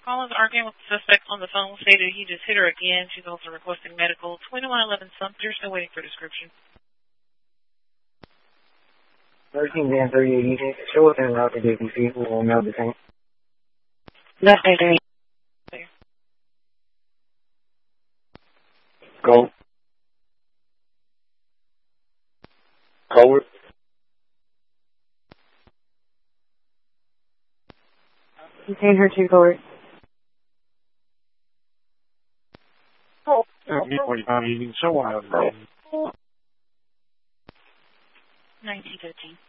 call is arguing with the suspect on the phone. Stated he just hit her again. She's also requesting medical. 2111 Sumter, still waiting for description. 13 Dan 38 show within route to JPC. We will mail the tank. Left 38. Go. Coward. Contain her 2 forward. Oh, 45 evening, so wild. 1913.